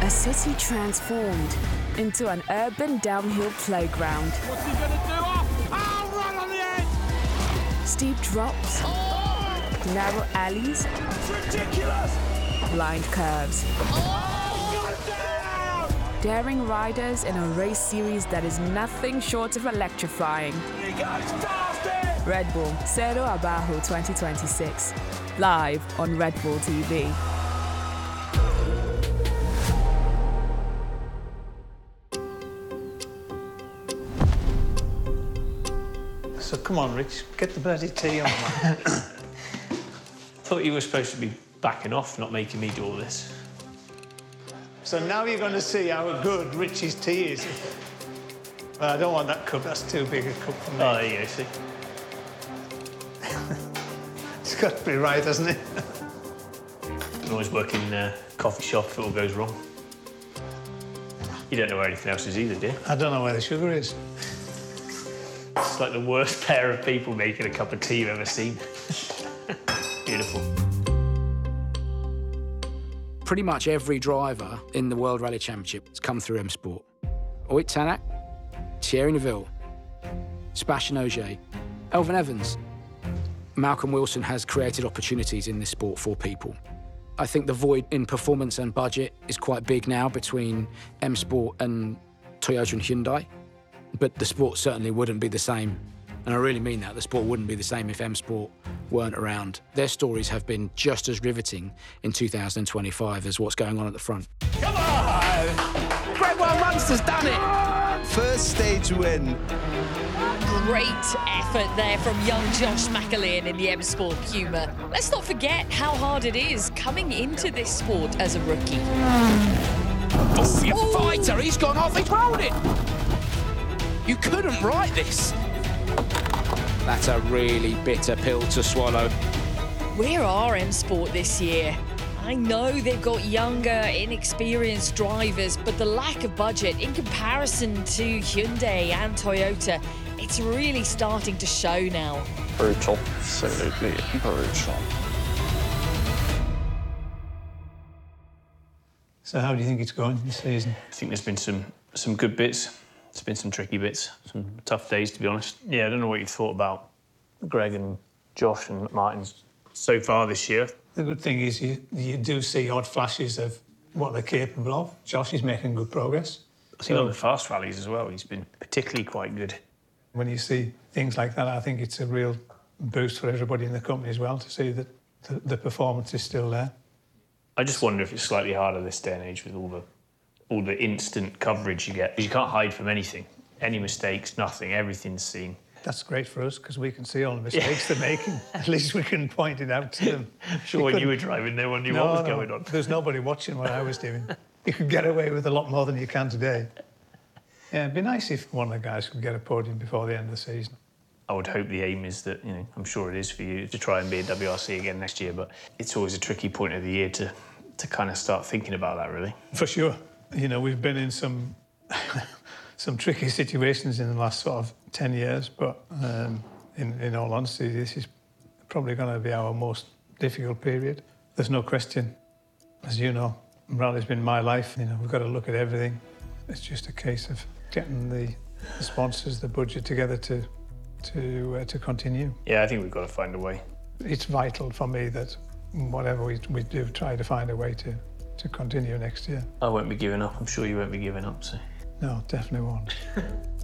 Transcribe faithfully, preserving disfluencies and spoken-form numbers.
A city transformed into an urban downhill playground. What's he gonna do? Oh, oh right on the edge! Steep drops, Oh, narrow alleys, it's ridiculous! blind curves. Oh, got down! Daring riders in a race series that is nothing short of electrifying. He goes past it! Red Bull Cerro Abajo twenty twenty-six, live on Red Bull T V. So come on, Rich, get the bloody tea on, man. Thought you were supposed to be backing off, not making me do all this. So now you're going to see how good Richie's tea is. Well, I don't want that cup, that's too big a cup for me. Oh, there you go, see. It's got to be right, hasn't it? You can always work in a coffee shop if it all goes wrong. You don't know where anything else is either, do you? I don't know where the sugar is. It's like the worst pair of people making a cup of tea you've ever seen. Beautiful. Pretty much every driver in the World Rally Championship has come through M Sport. Oit Tanak, Thierry Neuville, Sebastian Ogier, Elfyn Evans. Malcolm Wilson has created opportunities in this sport for people. I think the void in performance and budget is quite big now between M Sport and Toyota and Hyundai, but the sport certainly wouldn't be the same. And I really mean that. The sport wouldn't be the same if M Sport weren't around. Their stories have been just as riveting in two thousand twenty-five as what's going on at the front. Come on! Gregor Munster's done it! First stage win. Great effort there from young Josh McAlean in the M Sport Puma. Let's not forget how hard it is coming into this sport as a rookie. Oh, you fighter! He's gone off, he's rolled it! You couldn't write this. That's a really bitter pill to swallow. Where are M Sport this year? I know they've got younger, inexperienced drivers, but the lack of budget in comparison to Hyundai and Toyota, it's really starting to show now. Brutal, absolutely brutal. So how do you think it's going this season? I think there's been some, some good bits. There's been some tricky bits, some tough days, to be honest. Yeah, I don't know what you thought about Greg and Josh and Martin's so far this year. The good thing is you, you do see odd flashes of what they're capable of. Josh is making good progress. I think on the fast rallies as well, he's been particularly quite good. When you see things like that, I think it's a real boost for everybody in the company as well to see that the, the performance is still there. I just wonder if it's slightly harder this day and age with all the all the instant coverage you get. You can't hide from anything. Any mistakes, nothing, everything's seen. That's great for us because we can see all the mistakes they're making. At least we can point it out to them. I'm sure when you were driving, no one knew no, what was no, going on. There's nobody watching what I was doing. You could get away with a lot more than you can today. Yeah, it'd be nice if one of the guys could get a podium before the end of the season. I would hope the aim is that, you know, I'm sure it is for you, to try and be a W R C again next year, but it's always a tricky point of the year to, to kind of start thinking about that, really. For sure. You know, we've been in some some tricky situations in the last sort of ten years, but um, in, in all honesty, this is probably going to be our most difficult period. There's no question. As you know, rally's been my life. You know, we've got to look at everything. It's just a case of getting the, the sponsors, the budget together to to uh, to continue. Yeah, I think we've got to find a way. It's vital for me that whatever we, we do, try to find a way to, to continue next year. I won't be giving up. I'm sure you won't be giving up, so... No, definitely won't.